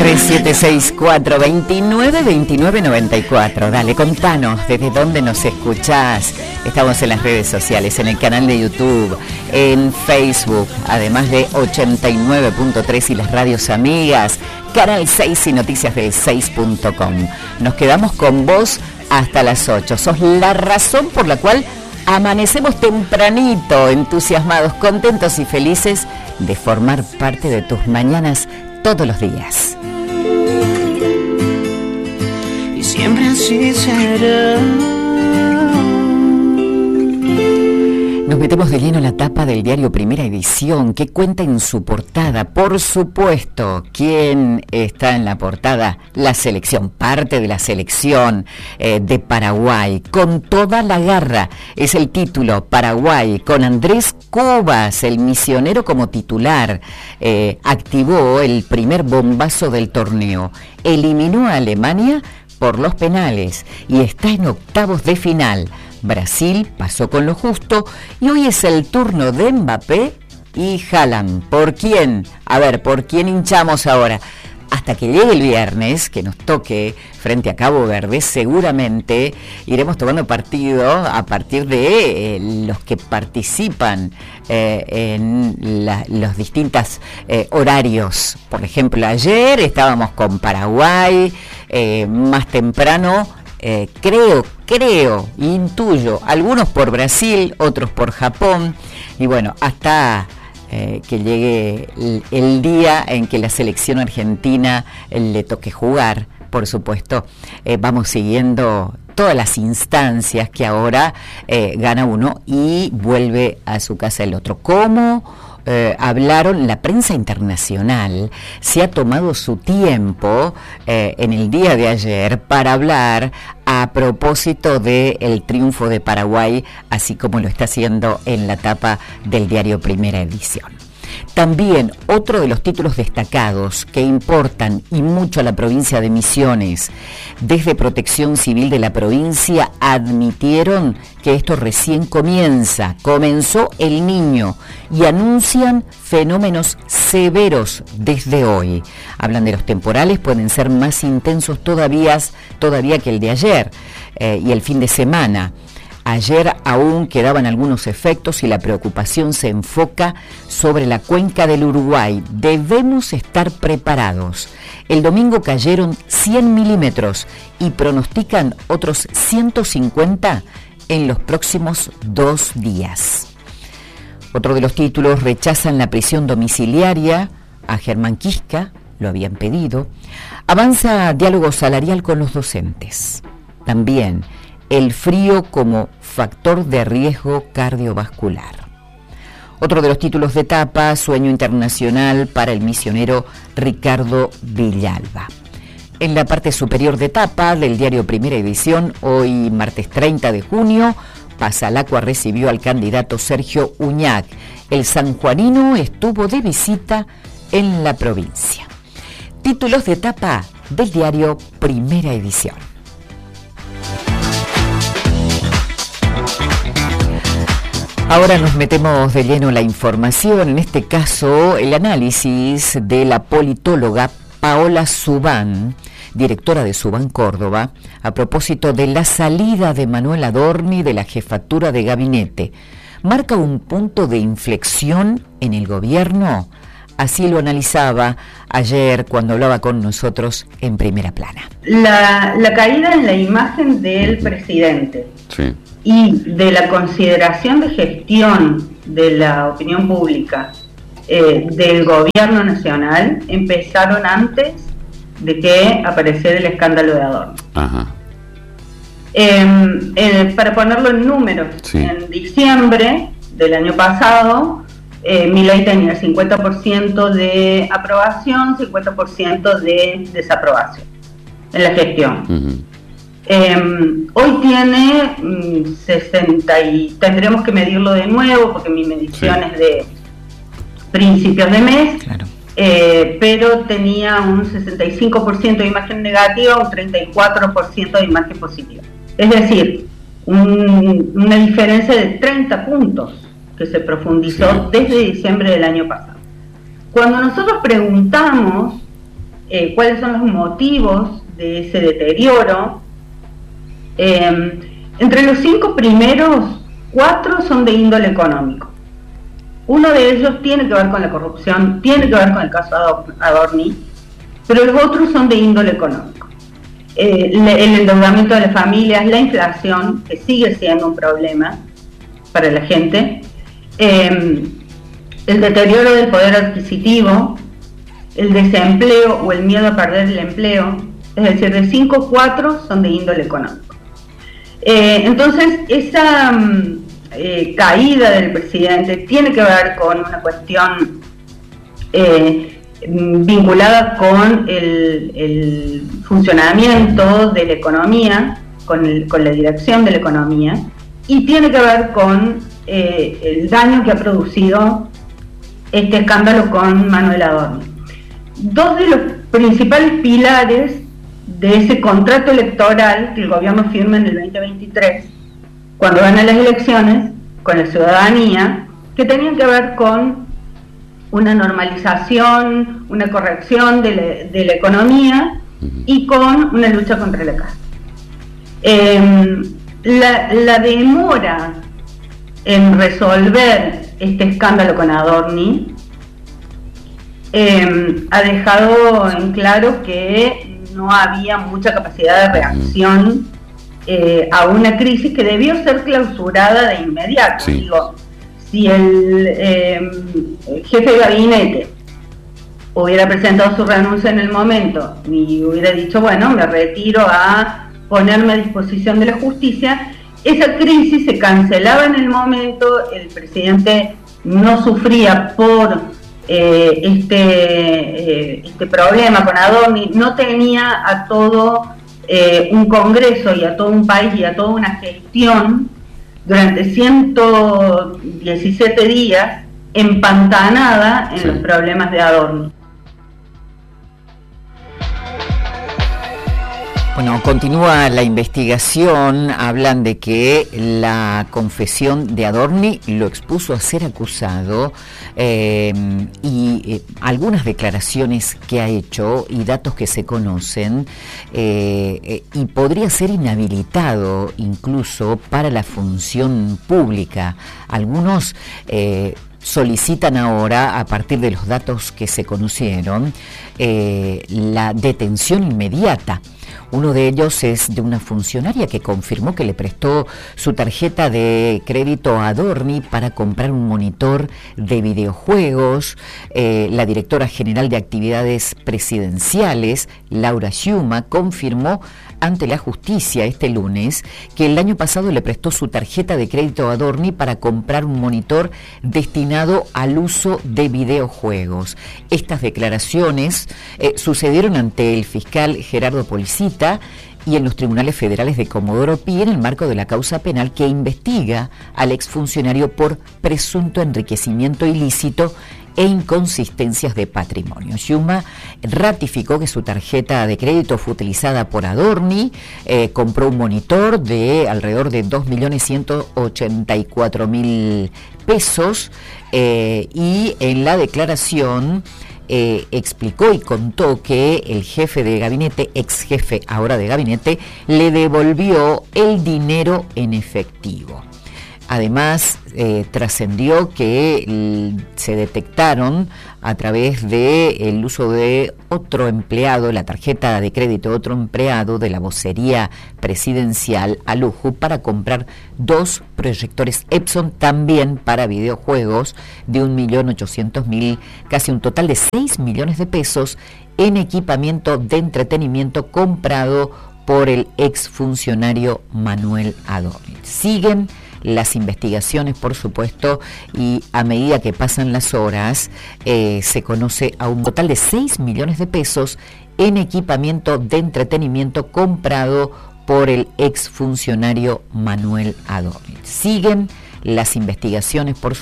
3764292994. Dale, contanos desde dónde nos escuchás. Estamos en las redes sociales, en el canal de YouTube, en Facebook, además de 89.3 y las radios amigas, Canal 6 y noticias del 6.com. Nos quedamos con vos hasta las 8. Sos la razón por la cual amanecemos tempranito, entusiasmados, contentos y felices de formar parte de tus mañanas todos los días. Y siempre así será. Nos metemos de lleno en la tapa del diario Primera Edición, que cuenta en su portada, por supuesto, ¿quién está en la portada? La selección, parte de la selección de Paraguay, con toda la garra, es el título, Paraguay, con Andrés Cubas, el misionero como titular, activó el primer bombazo del torneo, eliminó a Alemania por los penales y está en octavos de final. Brasil pasó con lo justo y hoy es el turno de Mbappé y Haaland. ¿Por quién? A ver, ¿por quién hinchamos ahora? Hasta que llegue el viernes, que nos toque frente a Cabo Verde, seguramente iremos tomando partido a partir de los que participan en los distintos horarios. Por ejemplo, ayer estábamos con Paraguay, más temprano, creo, intuyo, algunos por Brasil, otros por Japón, y bueno, hasta que llegue el día en que la selección argentina le toque jugar, por supuesto, vamos siguiendo todas las instancias que ahora gana uno y vuelve a su casa el otro. ¿Cómo hablaron? La prensa internacional se ha tomado su tiempo en el día de ayer para hablar a propósito del triunfo de Paraguay, así como lo está haciendo en la tapa del diario Primera Edición. También otro de los títulos destacados que importan y mucho a la provincia de Misiones, desde Protección Civil de la provincia admitieron que esto recién comenzó el Niño y anuncian fenómenos severos desde hoy. Hablan de los temporales, pueden ser más intensos todavía que el de ayer y el fin de semana. Ayer aún quedaban algunos efectos y la preocupación se enfoca sobre la cuenca del Uruguay. Debemos estar preparados. El domingo cayeron 100 milímetros y pronostican otros 150 en los próximos 2 días. Otro de los títulos: rechazan la prisión domiciliaria a Germán Quisca, lo habían pedido. Avanza diálogo salarial con los docentes. También el frío como factor de riesgo cardiovascular. Otro de los títulos de tapa: sueño internacional para el misionero Ricardo Villalba. En la parte superior de tapa del diario Primera Edición, hoy martes 30 de junio, Pasalacua recibió al candidato Sergio Uñac. El sanjuanino estuvo de visita en la provincia. Títulos de tapa del diario Primera Edición. Ahora nos metemos de lleno en la información, en este caso el análisis de la politóloga Paola Subán, directora de Subán Córdoba, a propósito de la salida de Manuel Adorni de la jefatura de gabinete. ¿Marca un punto de inflexión en el gobierno? Así lo analizaba ayer cuando hablaba con nosotros en Primera Plana. La caída en la imagen del presidente. Sí. Y de la consideración de gestión de la opinión pública del gobierno nacional empezaron antes de que apareciera el escándalo de Adorni. Ajá. Para ponerlo en números, sí. En diciembre del año pasado, Milei tenía 50% de aprobación, 50% de desaprobación en la gestión. Uh-huh. Hoy tiene 60 y tendremos que medirlo de nuevo porque mi medición es de principios de mes, claro. Pero tenía un 65% de imagen negativa, un 34% de imagen positiva. Es decir, una diferencia de 30 puntos que se profundizó desde diciembre del año pasado. Cuando nosotros preguntamos cuáles son los motivos de ese deterioro. Entre los 5 primeros, 4 son de índole económico. Uno de ellos tiene que ver con la corrupción, tiene que ver con el caso Adorni, pero los otros son de índole económico. El endeudamiento de las familias, la inflación, que sigue siendo un problema para la gente, el deterioro del poder adquisitivo, el desempleo o el miedo a perder el empleo, es decir, de 5, 4 son de índole económico. Entonces, esa caída del presidente tiene que ver con una cuestión vinculada con el funcionamiento de la economía, con la dirección de la economía, y tiene que ver con el daño que ha producido este escándalo con Manuel Adorni. 2 de los principales pilares de ese contrato electoral que el gobierno firma en el 2023, cuando gana las elecciones, con la ciudadanía, que tenían que ver con una normalización, una corrección de la economía y con una lucha contra la casta. La demora en resolver este escándalo con Adorni ha dejado en claro que no había mucha capacidad de reacción a una crisis que debió ser clausurada de inmediato. Sí. Digo, si el jefe de gabinete hubiera presentado su renuncia en el momento y hubiera dicho, bueno, me retiro a ponerme a disposición de la justicia, esa crisis se cancelaba en el momento, el presidente no sufría por este problema con Adorni, no tenía a todo un Congreso y a todo un país y a toda una gestión durante 117 días empantanada en los problemas de Adorni. Bueno, continúa la investigación, hablan de que la confesión de Adorni lo expuso a ser acusado y algunas declaraciones que ha hecho y datos que se conocen y podría ser inhabilitado incluso para la función pública. Algunos solicitan ahora, a partir de los datos que se conocieron, la detención inmediata. Uno de ellos es de una funcionaria que confirmó que le prestó su tarjeta de crédito a Adorni para comprar un monitor de videojuegos. La directora general de actividades presidenciales, Laura Sciuma, confirmó ante la justicia este lunes que el año pasado le prestó su tarjeta de crédito a Adorni para comprar un monitor destinado al uso de videojuegos. Estas declaraciones sucedieron ante el fiscal Gerardo Policita y en los tribunales federales de Comodoro Pi en el marco de la causa penal que investiga al exfuncionario por presunto enriquecimiento ilícito e inconsistencias de patrimonio. Sciuma ratificó que su tarjeta de crédito fue utilizada por Adorni, compró un monitor de alrededor de 2.184.000 pesos y en la declaración explicó y contó que el jefe de gabinete, ex jefe ahora de gabinete, le devolvió el dinero en efectivo. Además, trascendió que se detectaron a través del uso de otro empleado, la tarjeta de crédito de otro empleado de la vocería presidencial a lujo para comprar 2 proyectores Epson también para videojuegos de 1.800.000, casi un total de 6 millones de pesos en equipamiento de entretenimiento comprado por el exfuncionario Manuel Adorni. Siguen las investigaciones, por supuesto, y a medida que pasan las horas, se conoce a un total de 6 millones de pesos en equipamiento de entretenimiento comprado por el exfuncionario Manuel Adorni. Siguen las investigaciones, por supuesto.